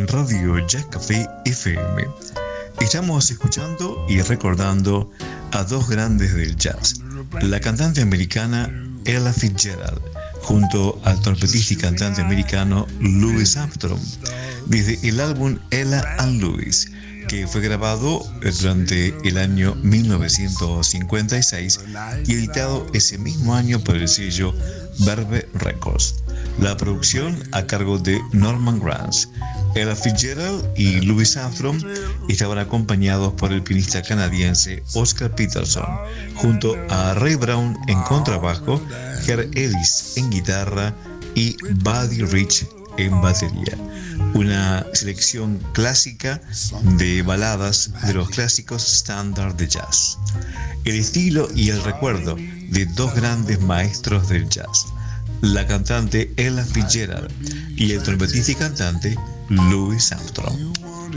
Radio Jazz Café FM. Estamos escuchando y recordando a dos grandes del jazz, la cantante americana Ella Fitzgerald junto al trompetista y cantante americano Louis Armstrong, desde el álbum Ella and Louis, que fue grabado durante el año 1956 y editado ese mismo año por el sello Verve Records. La producción a cargo de Norman Granz. Ella Fitzgerald y Louis Armstrong estaban acompañados por el pianista canadiense Oscar Peterson, junto a Ray Brown en contrabajo, Herb Ellis en guitarra y Buddy Rich en batería. Una selección clásica de baladas de los clásicos estándar de jazz. El estilo y el recuerdo de dos grandes maestros del jazz, la cantante Ella Fitzgerald y el trompetista y cantante Louis Armstrong.